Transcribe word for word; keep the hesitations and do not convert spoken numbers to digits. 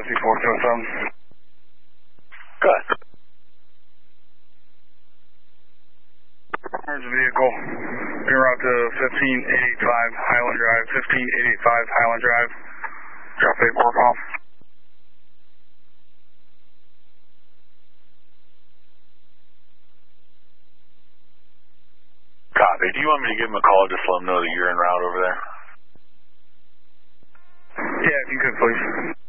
Chassis four two seven. Good. There's a vehicle. En route to fifteen eight eighty-five Highland Drive. fifteen eight eighty-five Highland Drive. Drop paperwork off. Copy. Do you want me to give him a call just let him know that you're en route over there? Yeah, if you could, please.